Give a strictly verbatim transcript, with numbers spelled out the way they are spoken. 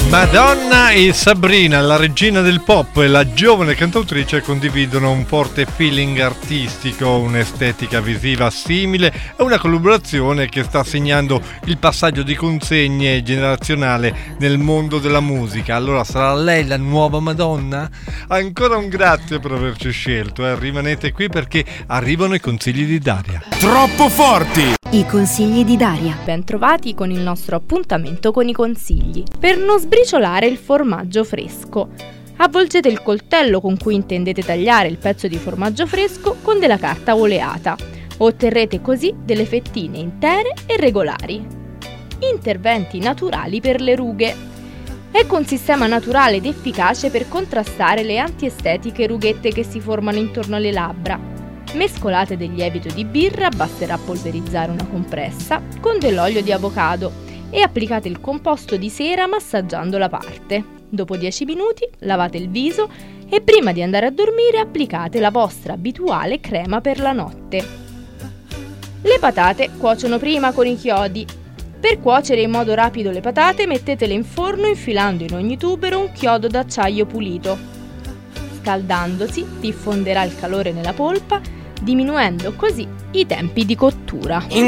Madonna e Sabrina, la regina del pop e la giovane cantautrice, condividono un forte feeling artistico, un'estetica visiva simile e una collaborazione che sta segnando il passaggio di consegne generazionale nel mondo della musica. Allora sarà lei la nuova Madonna? Ancora un grazie per averci scelto, eh. Rimanete qui perché arrivano i consigli di Daria. Troppo forti! I consigli di Daria. Ben trovati con il nostro appuntamento con i consigli. Per non sbriciolare il formaggio fresco, avvolgete il coltello con cui intendete tagliare il pezzo di formaggio fresco con della carta oleata. Otterrete così delle fettine intere e regolari. Interventi naturali per le rughe. Ecco un sistema naturale ed efficace per contrastare le antiestetiche rughette che si formano intorno alle labbra. Mescolate del lievito di birra, basterà polverizzare una compressa con dell'olio di avocado e applicate il composto di sera massaggiando la parte. Dopo dieci minuti lavate il viso e prima di andare a dormire applicate la vostra abituale crema per la notte. Le patate cuociono prima con i chiodi. Per cuocere in modo rapido le patate mettetele in forno infilando in ogni tubero un chiodo d'acciaio pulito. Scaldandosi diffonderà il calore nella polpa, diminuendo così i tempi di cottura. In